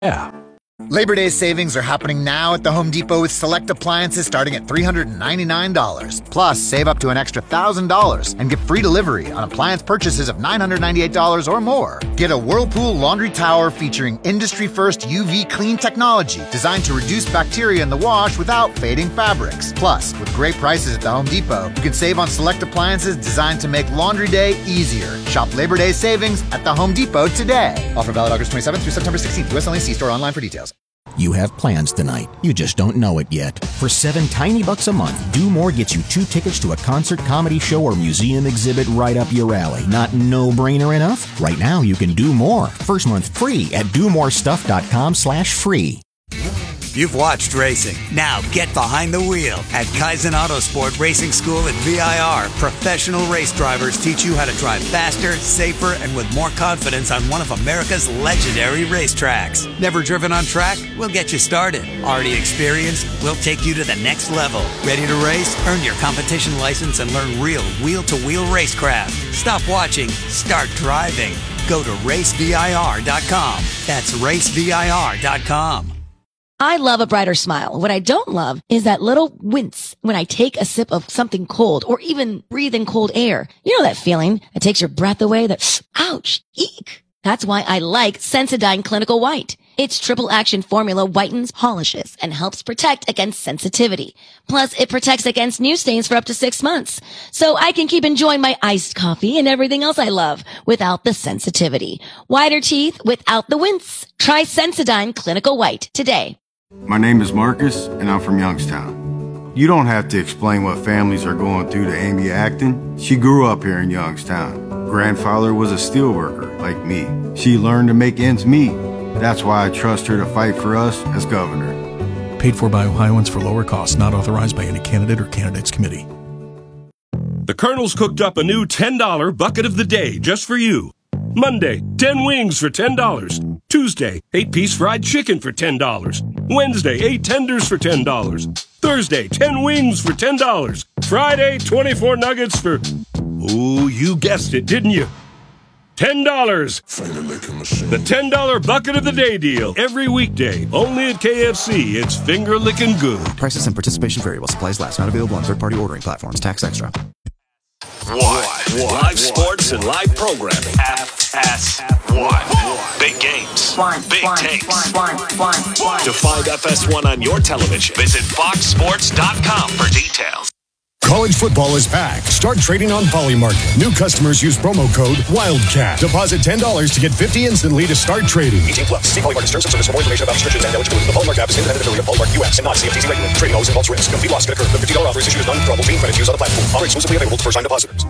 Yeah. Labor Day savings are happening now at the Home Depot with select appliances starting at $399. Plus, save up to an extra $1,000 and get free delivery on appliance purchases of $998 or more. Get a Whirlpool laundry tower featuring industry-first UV clean technology designed to reduce bacteria in the wash without fading fabrics. Plus, with great prices at the Home Depot, you can save on select appliances designed to make laundry day easier. Shop Labor Day savings at the Home Depot today. Offer valid August 27th through September 16th. US only. See store online for details. You have plans tonight. You just don't know it yet. For $7 tiny bucks a month, Do More gets you 2 tickets to a concert, comedy show, or museum exhibit right up your alley. Not no-brainer enough? Right now, you can do more. First month free at domorestuff.com/free. You've watched racing. Now get behind the wheel. At Kaizen Autosport Racing School at VIR, professional race drivers teach you how to drive faster, safer, and with more confidence on one of America's legendary racetracks. Never driven on track? We'll get you started. Already experienced? We'll take you to the next level. Ready to race? Earn your competition license and learn real wheel-to-wheel racecraft. Stop watching. Start driving. Go to racevir.com. That's racevir.com. I love a brighter smile. What I don't love is that little wince when I take a sip of something cold or even breathe in cold air. You know that feeling that takes your breath away, that ouch, eek. That's why I like Sensodyne Clinical White. Its triple action formula whitens, polishes, and helps protect against sensitivity. Plus, it protects against new stains for up to 6 months. So I can keep enjoying my iced coffee and everything else I love without the sensitivity. Whiter teeth without the wince. Try Sensodyne Clinical White today. My name is Marcus, and I'm from Youngstown. You don't have to explain what families are going through to Amy Acton. She grew up here in Youngstown. Grandfather was a steelworker, like me. She learned to make ends meet. That's why I trust her to fight for us as governor. Paid for by Ohioans for lower costs, not authorized by any candidate or candidates committee. The Colonel's cooked up a new $10 bucket of the day just for you. Monday, 10 wings for $10. Tuesday, 8-piece fried chicken for $10. Wednesday, 8 tenders for $10. Thursday, 10 wings for $10. Friday, 24 nuggets for... Ooh, you guessed it, didn't you? $10. The $10 bucket of the day deal. Every weekday, only at KFC. It's finger-licking good. Prices and participation variable. Supplies last. Not available on third-party ordering platforms. Tax extra. Live sports and live programming. FS1. Big games. Big takes. To find FS1 on your television, visit foxsports.com for details. College football is back. Start trading on Polymarket. New customers use promo code WILDCAT. Deposit $10 to get $50 instantly to start trading. 18 plus. See Polymarket terms and service for more information about restrictions and eligibility. The Polymarket app is independent affiliate of Polymarket US and not CFTC regulated. Trading always involves risk. Complete loss can occur. The $50 offer is issued as non-withdrawable fee credit used on the platform. Offer exclusively available to first-time depositors.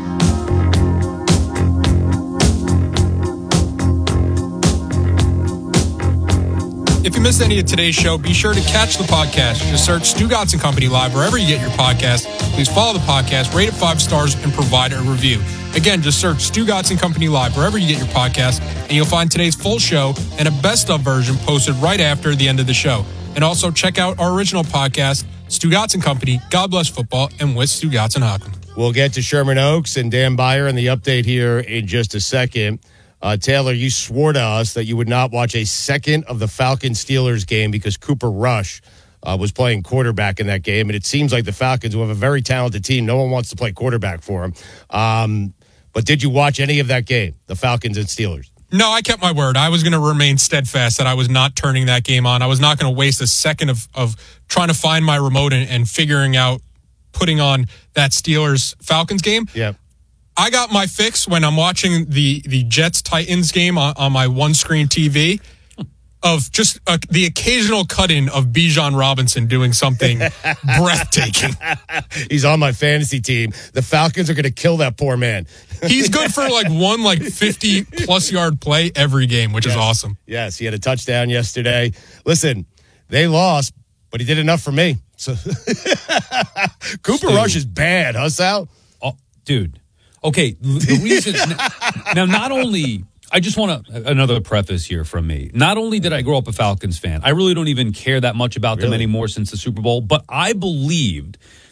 If you missed any of today's show, be sure to catch the podcast. Just search Stugotz and Company Live wherever you get your podcast. Please follow the podcast, rate it 5 stars, and provide a review. Again, just search Stugotz and Company Live wherever you get your podcast, and you'll find today's full show and a best-of version posted right after the end of the show. And also check out our original podcast, Stugotz and Company, God Bless Football, and with Stugotz and Hockman. We'll get to Sherman Oaks and Dan Beyer and the update here in just a second. Taylor, you swore to us that you would not watch a second of the Falcons-Steelers game because Cooper Rush was playing quarterback in that game. And it seems like the Falcons, who have a very talented team, no one wants to play quarterback for them. But did you watch any of that game, the Falcons and Steelers? No, I kept my word. I was going to remain steadfast that I was not turning that game on. I was not going to waste a second of trying to find my remote and figuring out putting on that Steelers-Falcons game. Yeah. I got my fix when I'm watching the Jets-Titans game on my one-screen TV of just the occasional cut-in of Bijan Robinson doing something breathtaking. He's on my fantasy team. The Falcons are going to kill that poor man. He's good for one 50-plus yard play every game, which is awesome. Yes, he had a touchdown yesterday. Listen, they lost, but he did enough for me. So Cooper Rush is bad, huh, Sal? Oh, dude. Okay, the reason now, not only, I just want another preface here from me. Not only did I grow up a Falcons fan, I really don't even care that much about them anymore since the Super Bowl, but I believed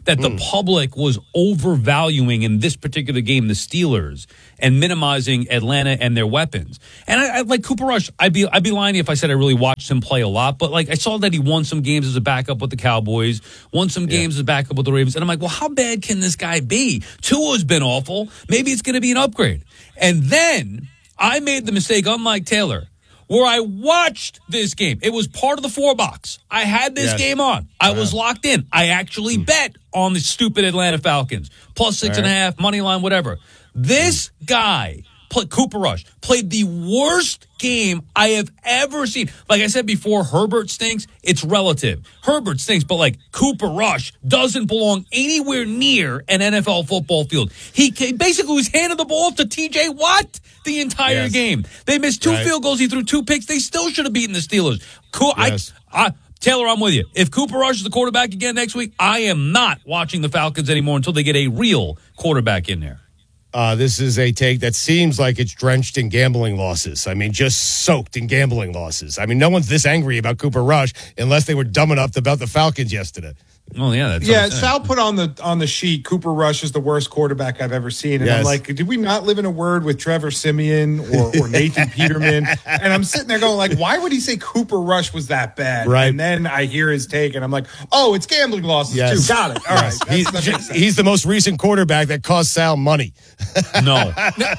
that the public was overvaluing in this particular game the Steelers and minimizing Atlanta and their weapons. And I like Cooper Rush. I'd be lying if I said I really watched him play a lot, but like I saw that he won some games as a backup with the Cowboys, won some games as a backup with the Ravens, and I'm like, well, how bad can this guy be? Tua's been awful. Maybe it's going to be an upgrade. And then I made the mistake, unlike Taylor, where I watched this game. It was part of the 4-box. I had this game on. I was locked in. I actually bet on the stupid Atlanta Falcons. Plus 6.5, money line, whatever. This guy, Cooper Rush, played the worst game I have ever seen. Like I said before, Herbert stinks. It's relative. Herbert stinks, but like Cooper Rush doesn't belong anywhere near an NFL football field. He basically was handing the ball to TJ Watt the entire game. They missed 2 field goals. He threw 2 picks. They still should have beaten the Steelers. Taylor, I'm with you. If Cooper Rush is the quarterback again next week, I am not watching the Falcons anymore until they get a real quarterback in there. This is a take that seems like it's drenched in gambling losses. I mean, just soaked in gambling losses. I mean, no one's this angry about Cooper Rush unless they were dumb enough about the Falcons yesterday. Well, yeah, Sal put on the sheet, Cooper Rush is the worst quarterback I've ever seen. And I'm like, did we not live in a word with Trevor Siemian or Nathan Peterman? And I'm sitting there going like, why would he say Cooper Rush was that bad? Right. And then I hear his take and I'm like, oh, it's gambling losses too. Got it. All right. He's the most recent quarterback that cost Sal money. No.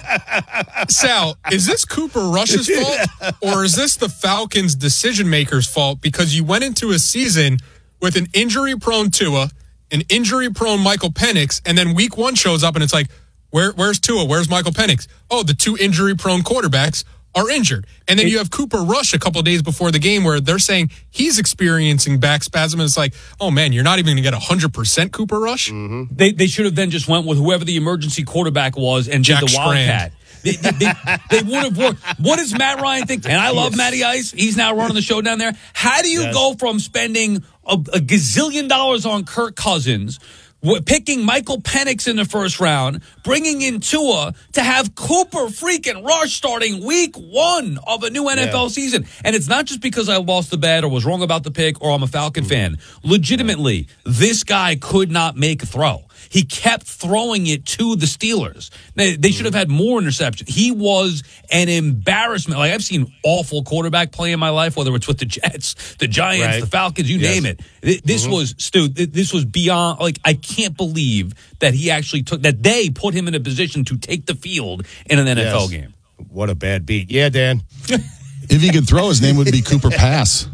Sal, is this Cooper Rush's fault or is this the Falcons' decision maker's fault? Because you went into a season with an injury-prone Tua, an injury-prone Michael Penix, and then week 1 shows up and it's like, where's Tua? Where's Michael Penix? Oh, the 2 injury-prone quarterbacks are injured. And then you have Cooper Rush a couple of days before the game where they're saying he's experiencing back spasm. And it's like, oh, man, you're not even going to get 100% Cooper Rush? Mm-hmm. They should have then just went with whoever the emergency quarterback was and did the Wildcat. They would have worked. What does Matt Ryan think? And I love Matty Ice. He's now running the show down there. How do you go from spending a gazillion dollars on Kirk Cousins, picking Michael Penix in the first round, bringing in Tua, to have Cooper freaking Rush starting week 1 of a new NFL season? And it's not just because I lost the bet or was wrong about the pick or I'm a Falcon fan. Legitimately, this guy could not make a throw. He kept throwing it to the Steelers. They should have had more interceptions. He was an embarrassment. Like, I've seen awful quarterback play in my life, whether it's with the Jets, the Giants, the Falcons, you name it. This was, Stu, this was beyond, like, I can't believe that he actually that they put him in a position to take the field in an NFL game. What a bad beat. Yeah, Dan. If he could throw, his name would be Cooper Pass.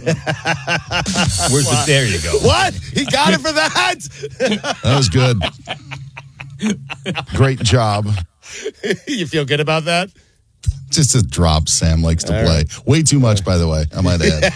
There you go. What? He got it for that? That was good. Great job. You feel good about that? Just a drop Sam likes to play. Way too much, by the way, I might add.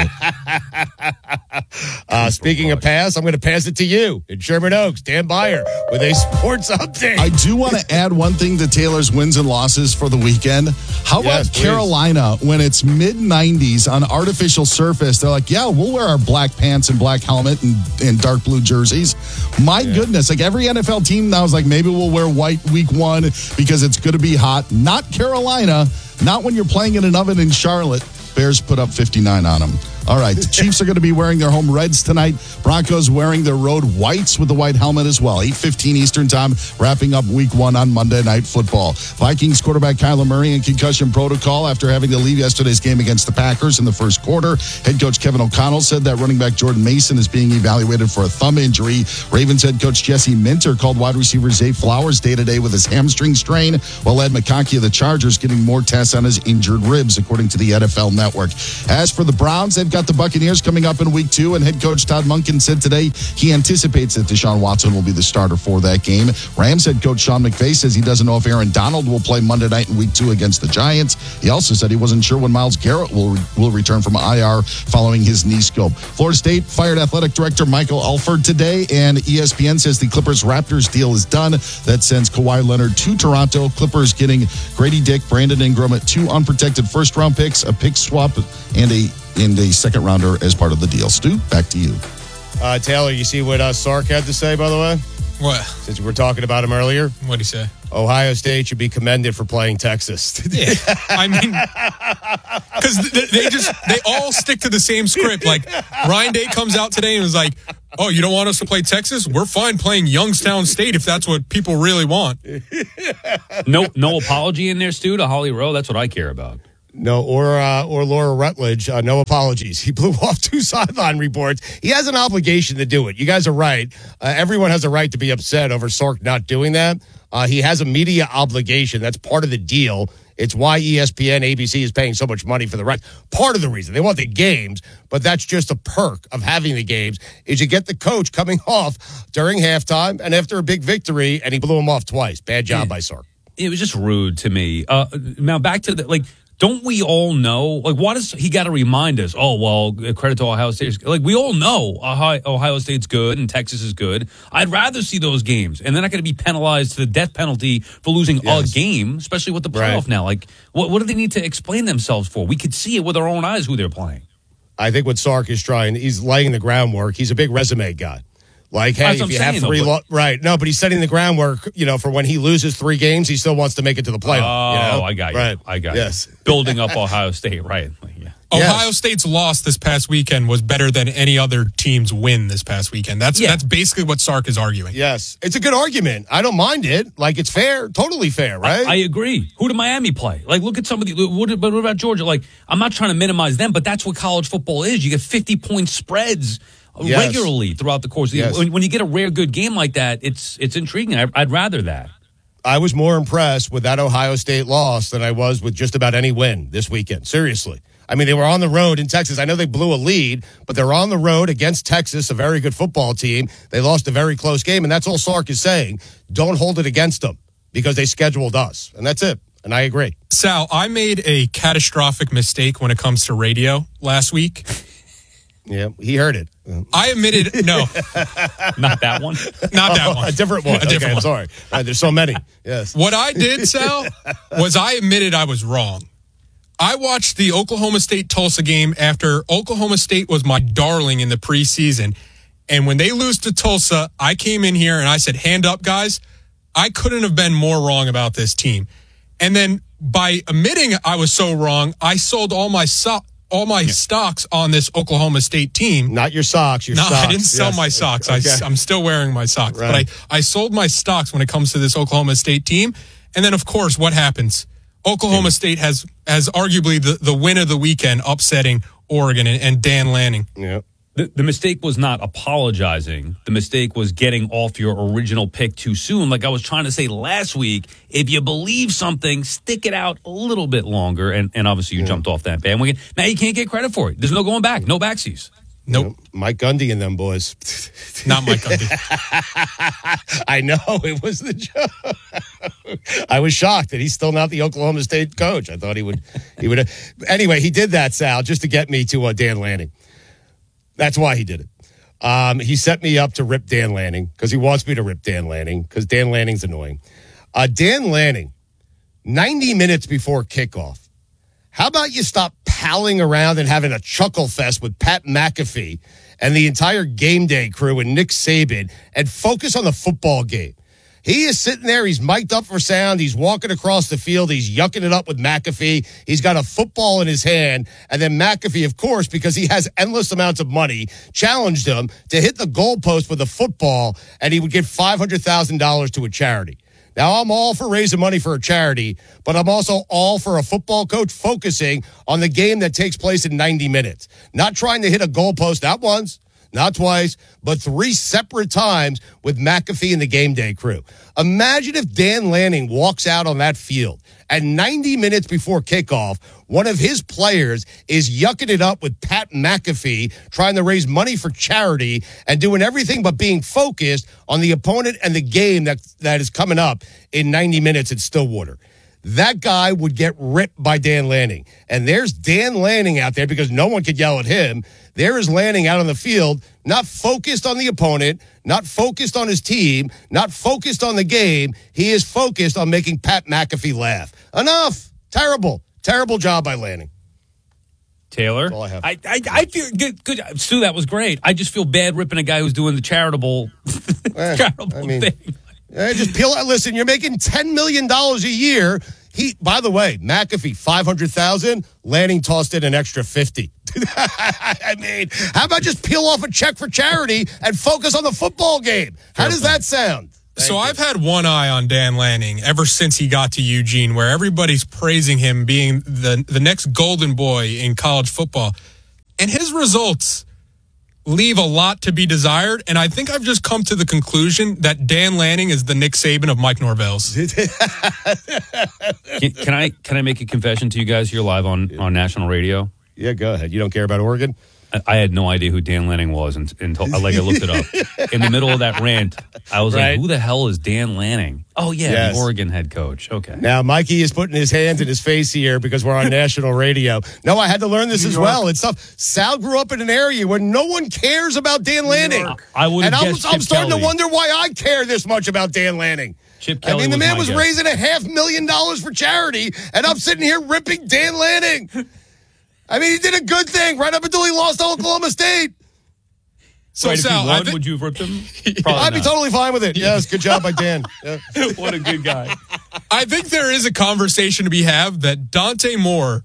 I love it. Speaking of pass, I'm going to pass it to you in Sherman Oaks, Dan Byer, with a sports update. I do want to add one thing to Taylor's wins and losses for the weekend. How about Carolina when it's mid-90s on artificial surface? They're like, yeah, we'll wear our black pants and black helmet and dark blue jerseys. My goodness, like every NFL team now is like, maybe we'll wear white week 1 because it's going to be hot. Not Carolina. Not when you're playing in an oven in Charlotte. Bears put up 59 on them. All right, the Chiefs are going to be wearing their home reds tonight. Broncos wearing their road whites with the white helmet as well. 8:15 Eastern time, wrapping up week 1 on Monday Night Football. Vikings quarterback Kyler Murray in concussion protocol after having to leave yesterday's game against the Packers in the first quarter. Head coach Kevin O'Connell said that running back Jordan Mason is being evaluated for a thumb injury. Ravens head coach Jesse Minter called wide receiver Zay Flowers day-to-day with his hamstring strain, while Ed McConkey of the Chargers getting more tests on his injured ribs, according to the NFL Network. As for the Browns, they've got the Buccaneers coming up in week 2, and head coach Todd Monken said today he anticipates that Deshaun Watson will be the starter for that game. Rams head coach Sean McVay says he doesn't know if Aaron Donald will play Monday night in week 2 against the Giants. He also said he wasn't sure when Myles Garrett will return from IR following his knee scope. Florida State fired athletic director Michael Alford today, and ESPN says the Clippers-Raptors deal is done. That sends Kawhi Leonard to Toronto. Clippers getting Grady Dick, Brandon Ingram, 2 unprotected first-round picks, a pick swap, and a second rounder as part of the deal. Stu, back to you. Taylor, you see what Sark had to say, by the way? What? Since we were talking about him earlier. What'd he say? Ohio State should be commended for playing Texas. Yeah, I mean, because they all stick to the same script. Like, Ryan Day comes out today and was like, Oh, you don't want us to play Texas? We're fine playing Youngstown State if that's what people really want. No apology in there, Stu, to Holly Rowe. That's what I care about. No, or Laura Rutledge. No apologies. He blew off 2 sideline reports. He has an obligation to do it. You guys are right. Everyone has a right to be upset over Sark not doing that. He has a media obligation. That's part of the deal. It's why ESPN, ABC is paying so much money for the rights. Part of the reason. They want the games, but that's just a perk of having the games, is you get the coach coming off during halftime and after a big victory, and he blew him off twice. Bad job by Sark. It was just rude to me. Now, back to don't we all know? Like, what is he got to remind us? Oh, well, credit to Ohio State. Like, we all know Ohio State's good and Texas is good. I'd rather see those games. And they're not going to be penalized to the death penalty for losing a game, especially with the playoff now. Like, what do they need to explain themselves for? We could see it with our own eyes who they're playing. I think what Sark is trying, he's laying the groundwork. He's a big resume guy. Like, hey, if you have 3 right. No, but he's setting the groundwork, for when he loses 3 games, he still wants to make it to the playoff. Oh, I got you. Right. I got you. Building up Ohio State, right. Yeah. Ohio State's loss this past weekend was better than any other team's win this past weekend. That's basically what Sark is arguing. Yes. It's a good argument. I don't mind it. Like, it's fair. Totally fair, right? I agree. Who did Miami play? Like, look at some of the... What about Georgia? Like, I'm not trying to minimize them, but that's what college football is. You get 50-point spreads regularly throughout the course of the year. When you get a rare good game like that, it's intriguing. I'd rather that. I was more impressed with that Ohio State loss than I was with just about any win this weekend. Seriously. I mean, they were on the road in Texas. I know they blew a lead, but they're on the road against Texas, a very good football team. They lost a very close game, and that's all Sark is saying. Don't hold it against them because they scheduled us, and that's it. And I agree. Sal, I made a catastrophic mistake when it comes to radio last week. Yeah, he heard it. I admitted, no. Not that one? Not that one. A different one. Okay, I'm sorry. There's so many. Yes. What I did, Sal, was I admitted I was wrong. I watched the Oklahoma State-Tulsa game after Oklahoma State was my darling in the preseason. And when they lose to Tulsa, I came in here and I said, hand up, guys. I couldn't have been more wrong about this team. And then by admitting I was so wrong, I sold all my stocks on this Oklahoma State team. Not your socks, your socks. I didn't sell my socks. Okay. I'm still wearing my socks. Right. But I sold my stocks when it comes to this Oklahoma State team. And then, of course, what happens? Oklahoma State has arguably the win of the weekend, upsetting Oregon and Dan Lanning. Yep. The mistake was not apologizing. The mistake was getting off your original pick too soon. Like I was trying to say last week, if you believe something, stick it out a little bit longer. And obviously you jumped off that bandwagon. Now you can't get credit for it. There's no going back. No backsies. Nope. Mike Gundy and them boys. Not Mike Gundy. I know. It was the joke. I was shocked that he's still not the Oklahoma State coach. I thought he would. Anyway, he did that, Sal, just to get me to Dan Lanning. That's why he did it. He set me up to rip Dan Lanning because he wants me to rip Dan Lanning because Dan Lanning's annoying. Dan Lanning, 90 minutes before kickoff. How about you stop palling around and having a chuckle fest with Pat McAfee and the entire game day crew and Nick Saban and focus on the football game? He is sitting there. He's mic'd up for sound. He's walking across the field. He's yucking it up with McAfee. He's got a football in his hand. And then McAfee, of course, because he has endless amounts of money, challenged him to hit the goalpost with a football, and he would give $500,000 to a charity. Now, I'm all for raising money for a charity, but I'm also all for a football coach focusing on the game that takes place in 90 minutes. Not trying to hit a goalpost, not once, not twice, but 3 separate times with McAfee and the game day crew. Imagine if Dan Lanning walks out on that field and 90 minutes before kickoff, one of his players is yucking it up with Pat McAfee, trying to raise money for charity and doing everything but being focused on the opponent and the game that is coming up in 90 minutes at Stillwater. That guy would get ripped by Dan Lanning. And there's Dan Lanning out there because no one could yell at him. There is Lanning out on the field, not focused on the opponent, not focused on his team, not focused on the game. He is focused on making Pat McAfee laugh. Enough. Terrible job by Lanning. Taylor, all I have. I feel good. Stu, that was great. I just feel bad ripping a guy who's doing the charitable thing. Just peel out. Listen, you're making $10 million a year. By the way, McAfee, $500,000. Lanning tossed in an extra 50. I mean, how about just peel off a check for charity and focus on the football game? How does that sound? I've had one eye on Dan Lanning ever since he got to Eugene, where everybody's praising him being the next golden boy in college football. And his results leave a lot to be desired, and I think I've just come to the conclusion that Dan Lanning is the Nick Saban of Mike Norvell's. Can I make a confession to you guys here live on national radio? Yeah, go ahead. You don't care about Oregon? I had no idea who Dan Lanning was until I looked it up. In the middle of that rant, I was like, who the hell is Dan Lanning? Oh, yeah, the Oregon head coach. Okay. Now, Mikey is putting his hands in his face here because we're on national radio. No, I had to learn this as well. It's tough. Sal grew up in an area where no one cares about Dan Lanning. I'm starting to wonder why I care this much about Dan Lanning. Chip Kelly. I mean, the man was raising $500,000 for charity, and I'm sitting here ripping Dan Lanning. I mean, he did a good thing right up until he lost to Oklahoma State. So, Sal, would you have ripped him? I'd be totally fine with it. Yes, good job by Dan. Yeah. What a good guy. I think there is a conversation to be had that Dante Moore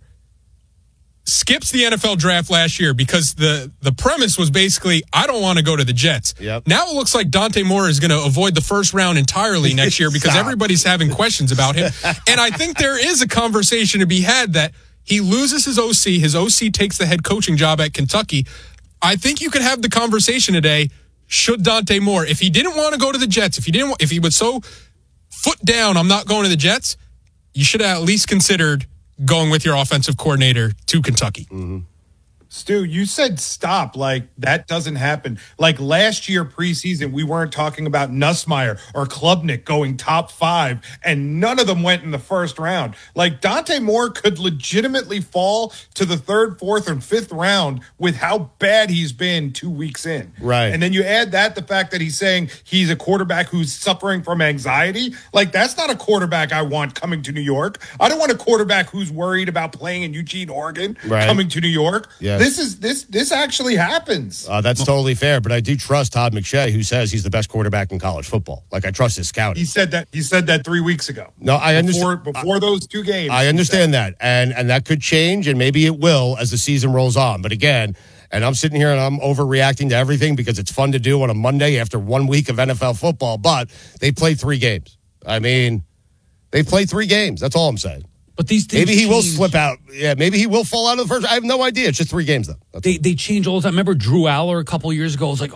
skips the NFL draft last year because the premise was basically, I don't want to go to the Jets. Yep. Now it looks like Dante Moore is going to avoid the first round entirely next year because everybody's having questions about him. And I think there is a conversation to be had that he loses his OC. His OC takes the head coaching job at Kentucky. I think you could have the conversation today. Should Dante Moore, if he didn't want to go to the Jets, if he was so foot down, I'm not going to the Jets, you should have at least considered going with your offensive coordinator to Kentucky. Mm-hmm. Stu, you said stop. Like, that doesn't happen. Like, last year preseason, we weren't talking about Nussmeier or Klubnik going top 5, and none of them went in the first round. Like, Dante Moore could legitimately fall to the 3rd, 4th, and 5th round with how bad he's been 2 weeks in. Right. And then you add that the fact that he's saying he's a quarterback who's suffering from anxiety. Like, that's not a quarterback I want coming to New York. I don't want a quarterback who's worried about playing in Eugene, Oregon, coming to New York. Yeah. This actually happens. That's totally fair, but I do trust Todd McShay, who says he's the best quarterback in college football. Like, I trust his scouting. He said that 3 weeks ago. No, I understand. Before those 2 games. I understand that, and that could change, and maybe it will as the season rolls on. But again, and I'm sitting here and I'm overreacting to everything because it's fun to do on a Monday after 1 week of NFL football, but they played 3 games. I mean, they played 3 games. That's all I'm saying. But these things maybe he will slip out. Yeah, maybe he will fall out of the first. I have no idea. It's just 3 games, though. They change all the time. Remember Drew Aller a couple of years ago? It was like,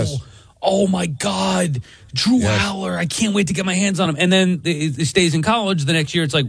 oh my God, Drew Aller. I can't wait to get my hands on him. And then it stays in college. The next year, it's like,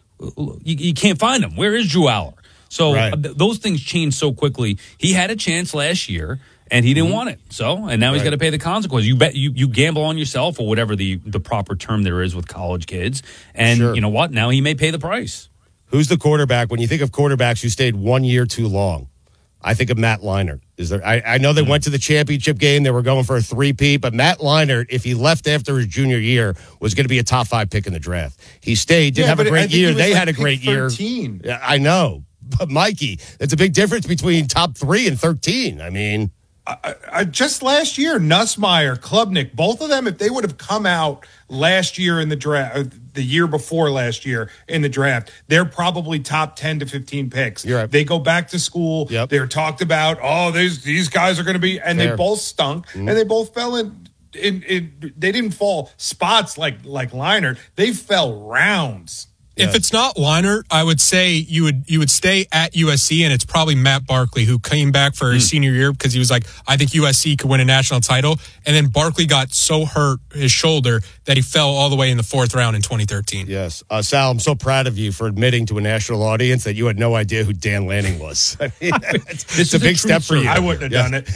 you can't find him. Where is Drew Aller? So those things change so quickly. He had a chance last year, and he didn't want it. So, and now he's got to pay the consequences. You bet you gamble on yourself, or whatever the proper term there is with college kids. And you know what? Now he may pay the price. Who's the quarterback? When you think of quarterbacks who stayed 1 year too long, I think of Matt Leinart. Is there? I know they went to the championship game. They were going for a 3-peat, but Matt Leinart, if he left after his junior year, was going to be a top 5 pick in the draft. He stayed, didn't have a great year. They had a great year. Yeah, I know. But Mikey, it's a big difference between top 3 and 13. I mean, just last year, Nussmeier, Klubnik, both of them, if they would have come out last year in the draft, the year before last year in the draft, they're probably top 10 to 15 picks. You're right. They go back to school. They're talked about, these guys are going to be, and they both stunk, and they both fell in. They didn't fall spots like Leinart. They fell rounds. If it's not Leinart, I would say you would stay at USC, and it's probably Matt Barkley, who came back for his senior year because he was like, I think USC could win a national title. And then Barkley got so hurt his shoulder that he fell all the way in the 4th round in 2013. Yes. Sal, I'm so proud of you for admitting to a national audience that you had no idea who Dan Lanning was. I mean, it's a big step for you. I wouldn't have done it.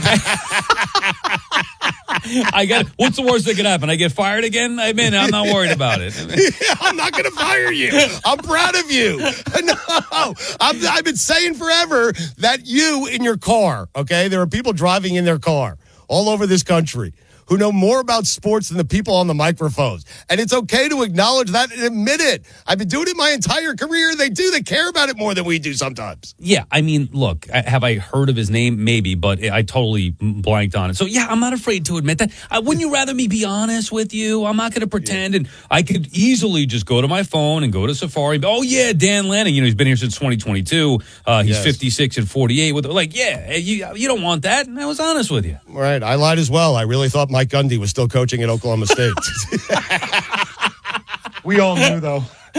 What's the worst that could happen? I get fired again? I mean, I'm not worried about it. I'm not going to fire you. I'm proud of you. No, I've been saying forever that you in your car, okay? There are people driving in their car all over this country who know more about sports than the people on the microphones. And it's okay to acknowledge that and admit it. I've been doing it my entire career. They do. They care about it more than we do sometimes. Yeah, I mean, look, have I heard of his name? Maybe, but I totally blanked on it. So, yeah, I'm not afraid to admit that. Wouldn't you rather me be honest with you? I'm not going to pretend. And I could easily just go to my phone and go to Safari. Oh, yeah, Dan Lanning. He's been here since 2022. He's 56 and 48. You don't want that. And I was honest with you. Right. I lied as well. I really thought Mike Gundy was still coaching at Oklahoma State. We all knew, though.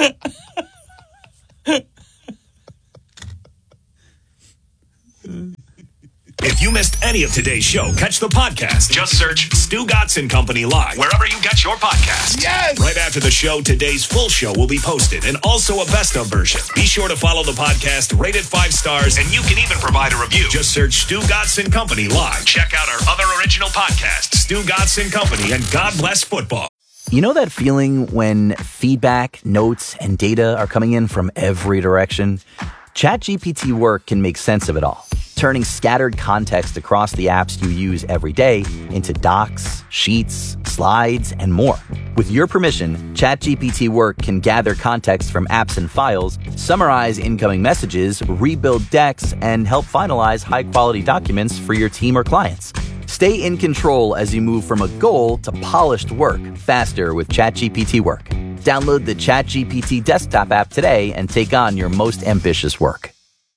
If you missed any of today's show, catch the podcast. Just search Stugotz and Company Live wherever you get your podcasts. Yes! Right after the show, today's full show will be posted and also a best of version. Be sure to follow the podcast, rate it 5 stars, and you can even provide a review. Just search Stugotz and Company Live. Check out our other original podcasts, Stugotz and Company and God Bless Football. You know that feeling when feedback, notes, and data are coming in from every direction? ChatGPT Work can make sense of it all, turning scattered context across the apps you use every day into docs, sheets, slides, and more. With your permission, ChatGPT Work can gather context from apps and files, summarize incoming messages, rebuild decks, and help finalize high-quality documents for your team or clients. Stay in control as you move from a goal to polished work faster with ChatGPT Work. Download the ChatGPT desktop app today and take on your most ambitious work.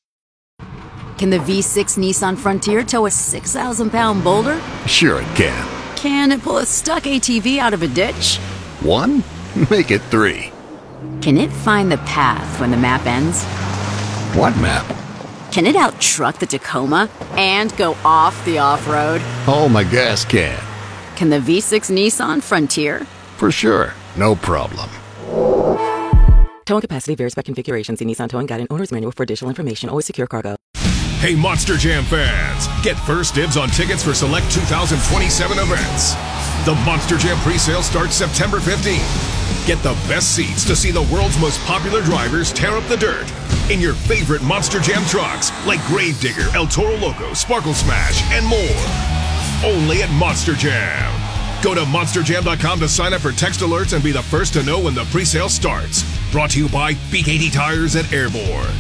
Can the V6 Nissan Frontier tow a 6,000-pound boulder? Sure it can. Can it pull a stuck ATV out of a ditch? 1? Make it 3. Can it find the path when the map ends? What map? Can it out-truck the Tacoma and go off the off-road? Oh, my gas can. Can the V6 Nissan Frontier? For sure. No problem. Towing capacity varies by configuration. See Nissan Towing Guide and Owner's Manual for additional information. Always secure cargo. Hey, Monster Jam fans. Get first dibs on tickets for select 2027 events. The Monster Jam presale starts September 15th. Get the best seats to see the world's most popular drivers tear up the dirt in your favorite Monster Jam trucks like Gravedigger, El Toro Loco, Sparkle Smash, and more. Only at Monster Jam. Go to monsterjam.com to sign up for text alerts and be the first to know when the presale starts. Brought to you by BKT Tires at Airborne.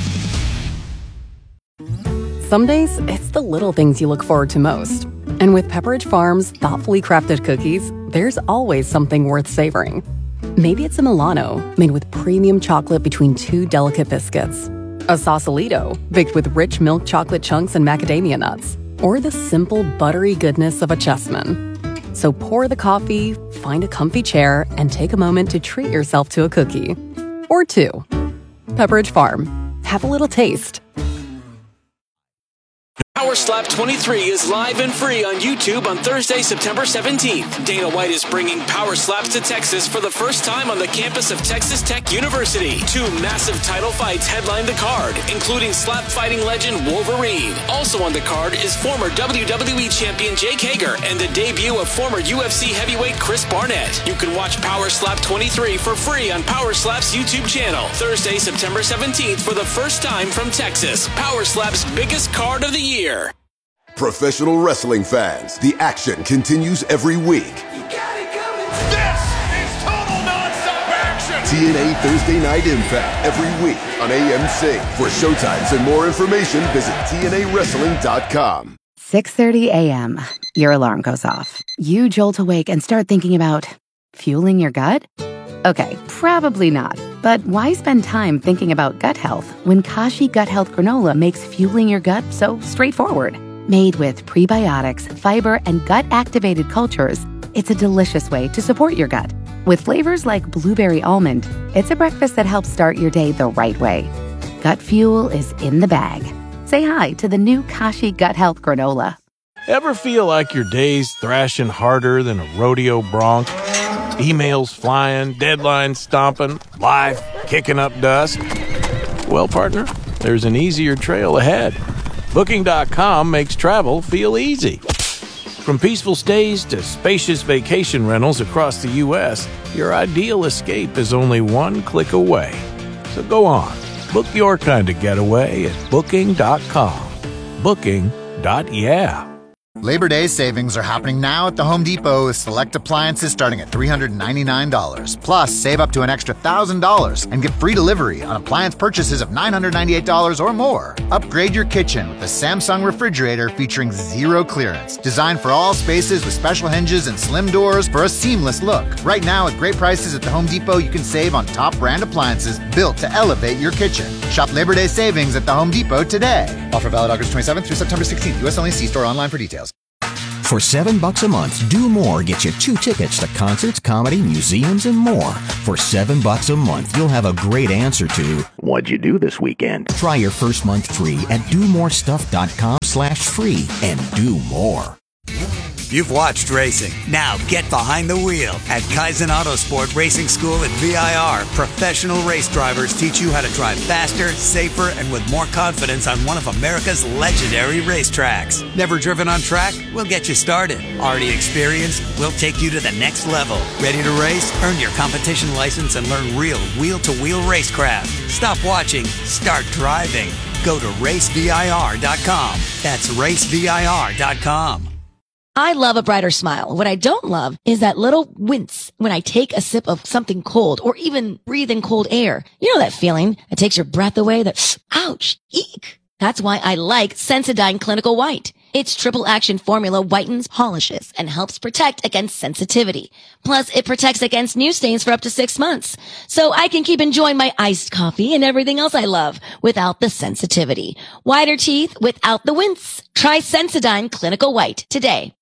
Some days, it's the little things you look forward to most. And with Pepperidge Farm's thoughtfully crafted cookies, there's always something worth savoring. Maybe it's a Milano, made with premium chocolate between 2 delicate biscuits. A Sausalito, baked with rich milk chocolate chunks and macadamia nuts. Or the simple, buttery goodness of a Chessman. So pour the coffee, find a comfy chair, and take a moment to treat yourself to a cookie. Or 2. Pepperidge Farm. Have a little taste. Power Slap 23 is live and free on YouTube on Thursday, September 17th. Dana White is bringing Power Slaps to Texas for the first time on the campus of Texas Tech University. 2 massive title fights headline the card, including slap fighting legend Wolverine. Also on the card is former WWE champion Jake Hager and the debut of former UFC heavyweight Chris Barnett. You can watch Power Slap 23 for free on Power Slap's YouTube channel. Thursday, September 17th for the first time from Texas. Power Slap's biggest card of the year. Professional wrestling fans, the action continues every week. This is total nonstop action! TNA Thursday Night Impact every week on AMC. For showtimes and more information, visit TNAWrestling.com. 6:30 a.m. Your alarm goes off. You jolt awake and start thinking about fueling your gut? Okay, probably not. But why spend time thinking about gut health when Kashi Gut Health Granola makes fueling your gut so straightforward? Made with prebiotics, fiber, and gut-activated cultures, it's a delicious way to support your gut. With flavors like blueberry almond, it's a breakfast that helps start your day the right way. Gut fuel is in the bag. Say hi to the new Kashi Gut Health Granola. Ever feel like your day's thrashing harder than a rodeo bronc? Emails flying, deadlines stomping, life kicking up dust? Well, partner, there's an easier trail ahead. Booking.com makes travel feel easy. From peaceful stays to spacious vacation rentals across the U.S., your ideal escape is only one click away. So go on, book your kind of getaway at Booking.com. Booking.yeah. Labor Day savings are happening now at the Home Depot with select appliances starting at $399. Plus, save up to an extra $1,000 and get free delivery on appliance purchases of $998 or more. Upgrade your kitchen with a Samsung refrigerator featuring zero clearance. Designed for all spaces with special hinges and slim doors for a seamless look. Right now, at great prices at the Home Depot, you can save on top brand appliances built to elevate your kitchen. Shop Labor Day savings at the Home Depot today. Offer valid August 27th through September 16th. U.S. only. See store online for details. For $7 a month, Do More gets you 2 tickets to concerts, comedy, museums, and more. For $7 a month, you'll have a great answer to, what'd you do this weekend? Try your first month free at domorestuff.com/free and do more. You've watched racing. Now get behind the wheel. At Kaizen Autosport Racing School at VIR, professional race drivers teach you how to drive faster, safer, and with more confidence on one of America's legendary racetracks. Never driven on track? We'll get you started. Already experienced? We'll take you to the next level. Ready to race? Earn your competition license and learn real wheel-to-wheel racecraft. Stop watching. Start driving. Go to racevir.com. That's racevir.com. I love a brighter smile. What I don't love is that little wince when I take a sip of something cold or even breathe in cold air. You know that feeling that takes your breath away, that ouch, eek. That's why I like Sensodyne Clinical White. Its triple action formula whitens, polishes, and helps protect against sensitivity. Plus, it protects against new stains for up to 6 months. So I can keep enjoying my iced coffee and everything else I love without the sensitivity. Whiter teeth without the wince. Try Sensodyne Clinical White today.